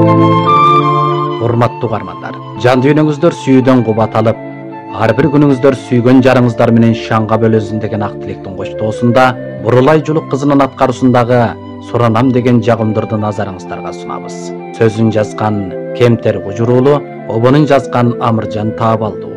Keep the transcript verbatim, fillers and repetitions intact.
Урматтуу угармандар, жан дүйнөңүздөр сүйүүдөн кубат алып, ар бир күнүңүздөр сүйгөн жарыңыздар менен шаңга бөлөсүн деген ак тилектин коштоосунда Бурулай жулук кызынын аткаруусундагы Суранам деген жагымдарды назарыңыздарга сунабыз. Сөзүн жазган Кемтер Кужуруулу, обонун жазган Амыржан Таабалдуу.